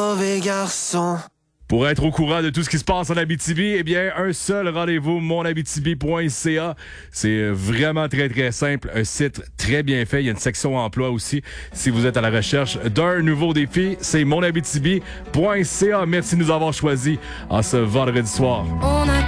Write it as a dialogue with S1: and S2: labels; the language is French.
S1: mauvais garçon.
S2: Pour être au courant de tout ce qui se passe en Abitibi, eh bien, un seul rendez-vous, monabitibi.ca. C'est vraiment très, très simple. Un site très bien fait. Il y a une section emploi aussi. Si vous êtes à la recherche d'un nouveau défi, c'est monabitibi.ca. Merci de nous avoir choisis en ce vendredi soir.
S3: On a